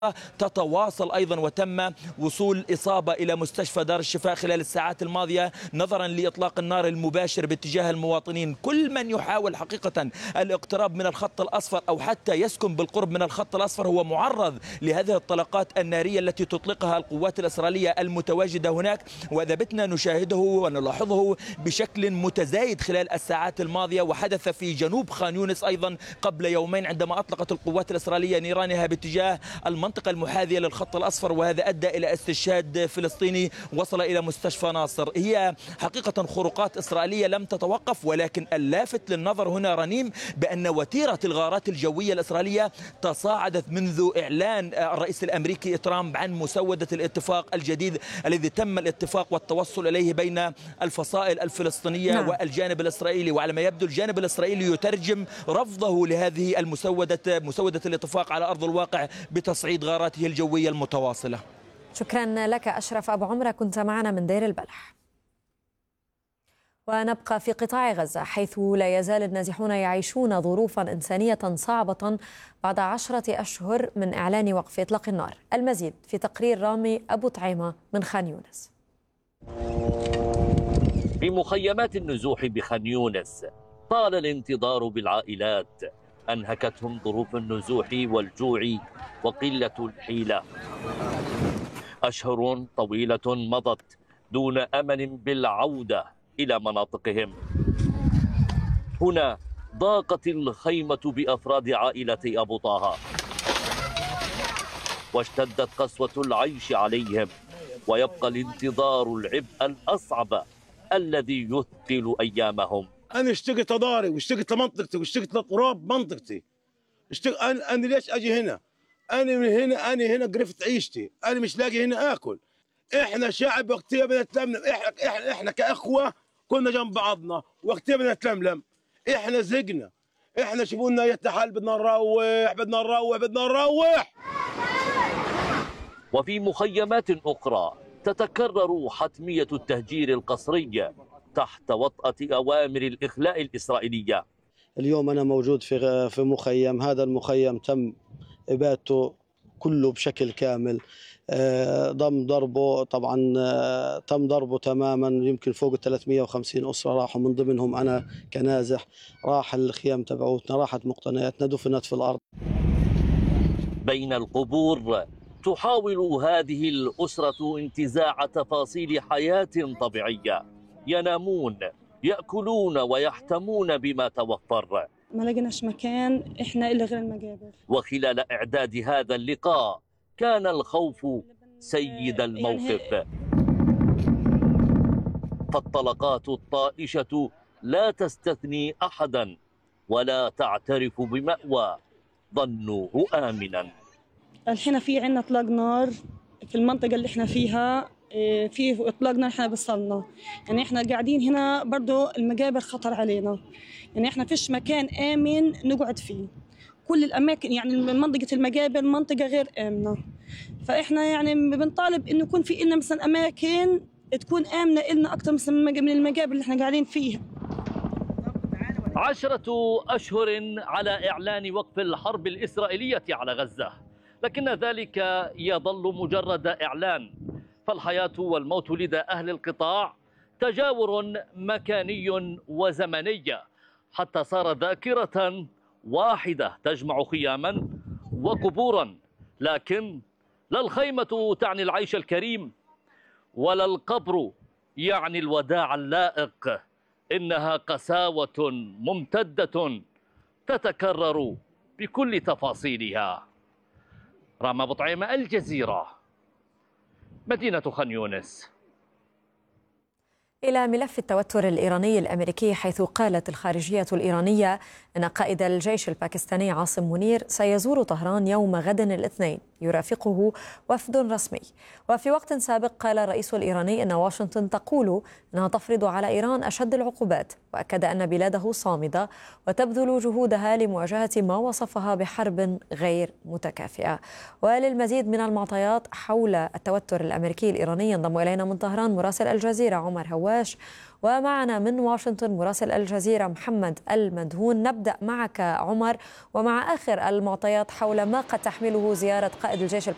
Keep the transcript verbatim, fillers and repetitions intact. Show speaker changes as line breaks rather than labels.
تتواصل أيضا، وتم وصول إصابة إلى مستشفى دار الشفاء خلال الساعات الماضية نظرا لإطلاق النار المباشر باتجاه المواطنين. كل من يحاول حقيقة الاقتراب من الخط الأصفر أو حتى يسكن بالقرب من الخط الأصفر هو معرض لهذه الطلقات النارية التي تطلقها القوات الإسرائيلية المتواجدة هناك، وإذا بتنا نشاهده ونلاحظه بشكل متزايد خلال الساعات الماضية. وحدث في جنوب خان يونس أيضا قبل يومين عندما أطلقت القوات الإسرائيلية نيرانها باتجاه المنطقة المنطقة المحاذية للخط الأصفر، وهذا أدى إلى استشهاد فلسطيني وصل إلى مستشفى ناصر. هي حقيقة خروقات إسرائيلية لم تتوقف، ولكن اللافت للنظر هنا رنيم بأن وتيرة الغارات الجوية الإسرائيلية تصاعدت منذ إعلان الرئيس الأمريكي ترامب عن مسودة الاتفاق الجديد الذي تم الاتفاق والتوصل إليه بين الفصائل الفلسطينية نعم. والجانب الإسرائيلي. وعلى ما يبدو الجانب الإسرائيلي يترجم رفضه لهذه المسودة مسودة الاتفاق على أرض الواقع بتصعيد غاراته الجوية المتواصلة.
شكرا لك أشرف أبو عمرة، كنت معنا من دير البلح. ونبقى في قطاع غزة حيث لا يزال النازحون يعيشون ظروفا إنسانية صعبة بعد عشرة أشهر من إعلان وقف إطلاق النار. المزيد في تقرير رامي أبو طعيمة من خان يونس.
في مخيمات النزوح بخان يونس طال الانتظار بالعائلات، أنهكتهم ظروف النزوح والجوع وقلة الحيلة. أشهر طويلة مضت دون أمل بالعودة إلى مناطقهم. هنا ضاقت الخيمة بأفراد عائلة أبو طه، واشتدت قسوة العيش عليهم، ويبقى الانتظار العبء الأصعب الذي يثقل أيامهم.
أنا اشتقت أداري واشتقت لمنطقتي واشتقت لتراب منطقتي. اشتق... أنا... أنا ليش أجي هنا؟ أنا من هنا أنا هنا قرفت عيشتي، أنا مش لاقي هنا آكل. إحنا شعب وقتها بنتلملم، إحنا إحنا إحنا كأخوة كنا جنب بعضنا وقتها بنتلملم. إحنا زقنا، إحنا شوفونا يتحال بدنا نروح بدنا نروح بدنا نروح.
وفي مخيمات أخرى تتكرر حتمية التهجير القسري تحت وطأة أوامر الإخلاء الإسرائيلية.
اليوم أنا موجود في في مخيم، هذا المخيم تم إبادته كله بشكل كامل، ضم ضربه طبعا تم ضربه تماما. يمكن فوق ثلاثمئة وخمسين أسرة راحوا، من ضمنهم أنا كنازح. راح الخيام تبعوتنا، راحت مقتنياتنا، دفنت في الأرض.
بين القبور تحاول هذه الأسرة انتزاع تفاصيل حياة طبيعية. ينامون، يأكلون ويحتمون بما توفر.
ما لقيناش مكان احنا الا غير المقابر.
وخلال اعداد هذا اللقاء كان الخوف سيد الموقف، فالطلقات الطائشة لا تستثني احدا ولا تعترف بمأوى ظنوه آمنا.
الحين في عندنا اطلاق نار في المنطقة اللي احنا فيها، في اطلاق نار احنا بصلنا، يعني احنا قاعدين هنا برضو المقابر خطر علينا، يعني احنا فيش مكان آمن نقعد فيه. كل الاماكن يعني منطقة المقابر منطقة غير آمنة، فاحنا يعني بنطالب انه يكون في لنا مثلا اماكن تكون آمنة لنا اكثر مثلا من المقابر اللي احنا قاعدين فيها.
عشرة أشهر على إعلان وقف الحرب الإسرائيلية على غزة، لكن ذلك يظل مجرد إعلان، فالحياة والموت لدى أهل القطاع تجاور مكاني وزمني حتى صار ذاكرة واحدة تجمع خياما وقبورا. لكن لا الخيمة تعني العيش الكريم ولا القبر يعني الوداع اللائق، إنها قساوة ممتدة تتكرر بكل تفاصيلها. رامي أبو طعيمة، الجزيرة، مدينة خان يونس.
إلى ملف التوتر الإيراني الأمريكي، حيث قالت الخارجية الإيرانية أن قائد الجيش الباكستاني عاصم منير سيزور طهران يوم غد الاثنين يرافقه وفد رسمي. وفي وقت سابق قال الرئيس الإيراني أن واشنطن تقول أنها تفرض على إيران أشد العقوبات، وأكد أن بلاده صامدة وتبذل جهودها لمواجهة ما وصفها بحرب غير متكافئة. وللمزيد من المعطيات حول التوتر الأمريكي الإيراني ينضم إلينا من طهران مراسل الجزيرة عمر هواش، ومعنا من واشنطن مراسل الجزيرة محمد المدهون. نبدأ معك عمر ومع آخر المعطيات حول ما قد تحمله زيارة قائد الجيش